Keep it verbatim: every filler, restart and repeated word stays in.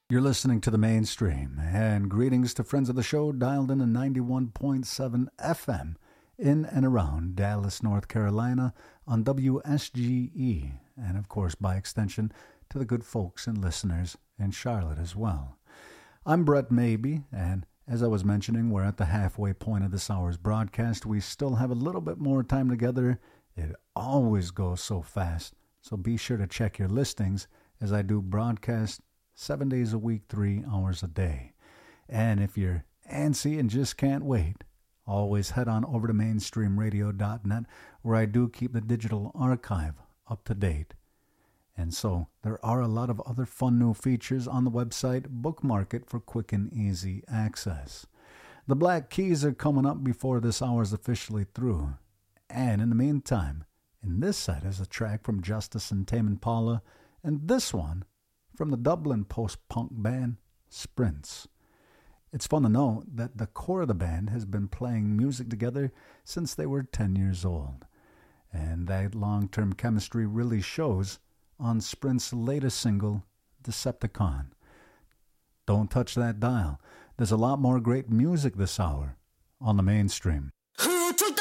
You're listening to the Mainstream, and greetings to friends of the show dialed in at ninety-one point seven F M in and around Dallas, North Carolina on W S G E, and of course by extension to the good folks and listeners in Charlotte as well. I'm Brett Maybe, and as I was mentioning, we're at the halfway point of this hour's broadcast. We still have a little bit more time together. It always goes so fast, so be sure to check your listings as I do broadcast seven days a week, three hours a day. And if you're antsy and just can't wait, always head on over to mainstream radio dot net, where I do keep the digital archive up to date. And so there are a lot of other fun new features on the website. Bookmark it for quick and easy access. The Black Keys are coming up before this hour's officially through. And in the meantime, in this set is a track from Justice and Tame Impala, and this one from the Dublin post-punk band Sprints. It's fun to know that the core of the band has been playing music together since they were ten years old. And that long-term chemistry really shows on Sprint's latest single, Decepticon. Don't touch that dial. There's a lot more great music this hour on the Mainstream.